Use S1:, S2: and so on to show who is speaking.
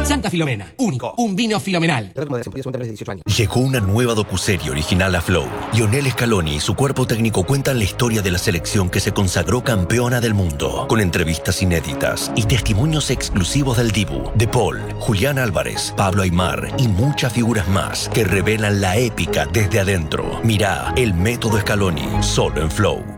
S1: Santa Filomena, único, un vino filomenal.
S2: Llegó una nueva docuserie original a Flow. Lionel Scaloni y su cuerpo técnico cuentan la historia de la selección que se consagró campeona del mundo, con entrevistas inéditas y testimonios exclusivos del Dibu, De Paul, Julián Álvarez, Pablo Aimar y muchas figuras más que revelan la épica desde adentro. Mirá El Método Scaloni, solo en Flow.